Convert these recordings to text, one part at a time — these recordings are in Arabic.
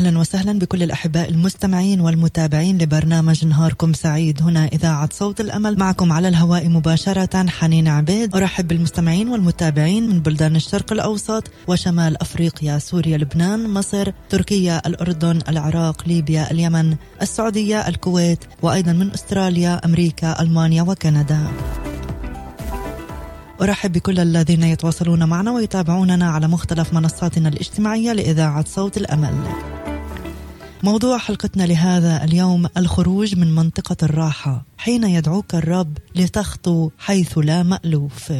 أهلا وسهلا بكل الأحباء المستمعين والمتابعين لبرنامج نهاركم سعيد هنا إذاعة صوت الأمل. معكم على الهواء مباشرة حنين عبيد. أرحب بالمستمعين والمتابعين من بلدان الشرق الأوسط وشمال أفريقيا، سوريا، لبنان، مصر، تركيا، الأردن، العراق، ليبيا، اليمن، السعودية، الكويت، وأيضا من أستراليا، أمريكا، ألمانيا وكندا. أرحب بكل الذين يتواصلون معنا ويتابعوننا على مختلف منصاتنا الاجتماعية لإذاعة صوت الأمل. موضوع حلقتنا لهذا اليوم: الخروج من منطقة الراحة حين يدعوك الرب لتخطو حيث لا مألوف.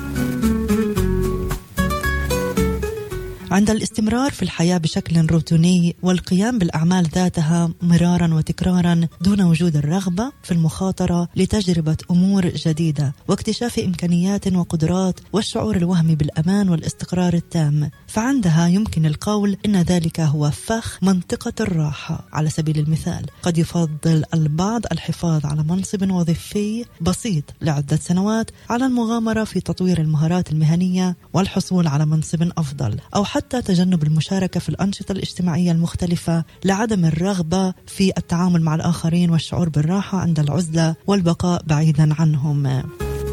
عند الاستمرار في الحياة بشكل روتيني والقيام بالأعمال ذاتها مرارا وتكرارا دون وجود الرغبة في المخاطرة لتجربة أمور جديدة واكتشاف إمكانيات وقدرات والشعور الوهمي بالأمان والاستقرار التام، فعندها يمكن القول إن ذلك هو فخ منطقة الراحة. على سبيل المثال، قد يفضل البعض الحفاظ على منصب وظيفي بسيط لعدة سنوات على المغامرة في تطوير المهارات المهنية والحصول على منصب أفضل، أو حتى تجنب المشاركة في الأنشطة الاجتماعية المختلفة لعدم الرغبة في التعامل مع الآخرين والشعور بالراحة عند العزلة والبقاء بعيدا عنهم.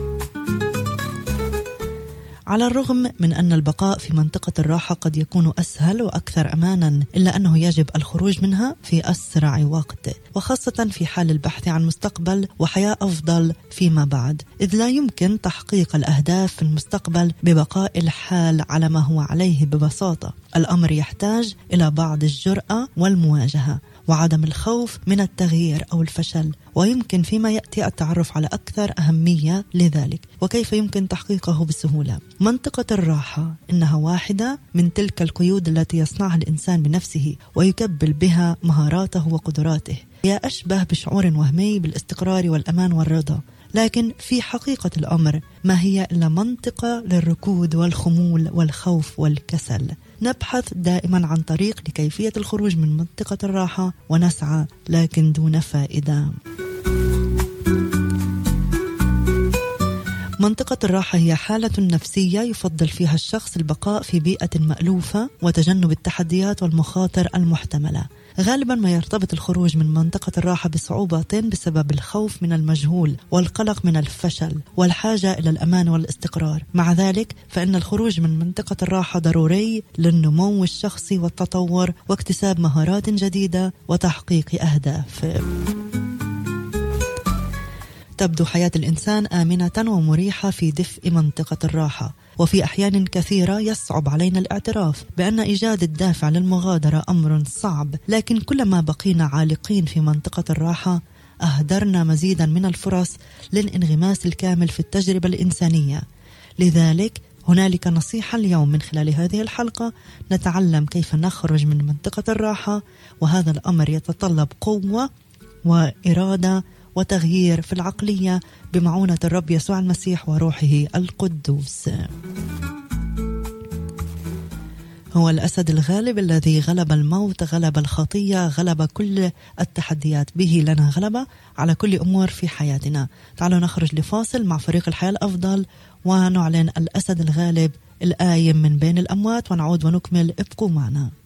على الرغم من أن البقاء في منطقة الراحة قد يكون أسهل وأكثر أمانا، إلا أنه يجب الخروج منها في أسرع وقت، وخاصة في حال البحث عن مستقبل وحياة أفضل فيما بعد، إذ لا يمكن تحقيق الأهداف في المستقبل ببقاء الحال على ما هو عليه ببساطة. الأمر يحتاج إلى بعض الجرأة والمواجهة وعدم الخوف من التغيير أو الفشل، ويمكن فيما يأتي التعرف على أكثر أهمية لذلك وكيف يمكن تحقيقه بسهولة. منطقة الراحة إنها واحدة من تلك القيود التي يصنعها الإنسان بنفسه ويكبل بها مهاراته وقدراته. هي أشبه بشعور وهمي بالاستقرار والأمان والرضا، لكن في حقيقة الأمر ما هي إلا منطقة للركود والخمول والخوف والكسل. نبحث دائما عن طريق لكيفية الخروج من منطقة الراحة ونسعى لكن دون فائدة. منطقة الراحة هي حالة نفسية يفضل فيها الشخص البقاء في بيئة مألوفة وتجنب التحديات والمخاطر المحتملة. غالبا ما يرتبط الخروج من منطقة الراحة بصعوبة بسبب الخوف من المجهول والقلق من الفشل والحاجة إلى الأمان والاستقرار. مع ذلك فإن الخروج من منطقة الراحة ضروري للنمو الشخصي والتطور واكتساب مهارات جديدة وتحقيق أهداف. تبدو حياة الإنسان آمنة ومريحة في دفء منطقة الراحة، وفي أحيان كثيرة يصعب علينا الاعتراف بأن إيجاد الدافع للمغادرة أمر صعب، لكن كلما بقينا عالقين في منطقة الراحة أهدرنا مزيدا من الفرص للانغماس الكامل في التجربة الإنسانية. لذلك هنالك نصيحة اليوم من خلال هذه الحلقة نتعلم كيف نخرج من منطقة الراحة، وهذا الأمر يتطلب قوة وإرادة وتغيير في العقلية بمعونة الرب يسوع المسيح وروحه القدوس. هو الأسد الغالب الذي غلب الموت، غلب الخطية، غلب كل التحديات. به لنا غلبة على كل أمور في حياتنا. تعالوا نخرج لفاصل مع فريق الحياة الأفضل ونعلن الأسد الغالب القايم من بين الأموات ونعود ونكمل. ابقوا معنا.